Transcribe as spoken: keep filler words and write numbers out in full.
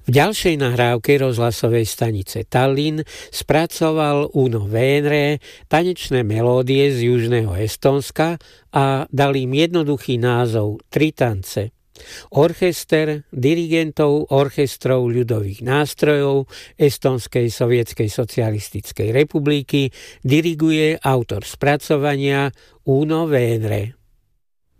V ďalšej nahrávke rozhlasovej stanice Tallinn spracoval Uno Veenre tanečné melódie z južného Estónska a dal im jednoduchý názov Tri tance. Orchester dirigentov orchestrov ľudových nástrojov Estónskej sovietskej socialistickej republiky diriguje autor spracovania Uno Veenre.